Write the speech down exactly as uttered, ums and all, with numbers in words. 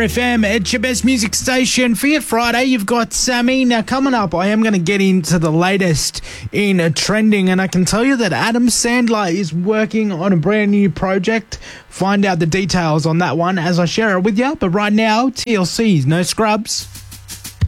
F M, it's your best music station. For your Friday, you've got Sammy. Now, coming up, I am going to get into the latest in trending, and I can tell you that Adam Sandler is working on a brand new project. Find out the details on that one as I share it with you. But right now, T L C's No Scrubs.